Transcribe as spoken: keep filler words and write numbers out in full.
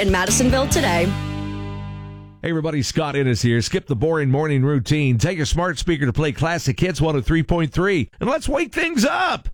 in Madisonville today. Hey everybody, Scott Innes here. Skip the boring morning routine. Take a smart speaker to play classic hits one oh three point three, and let's wake things up.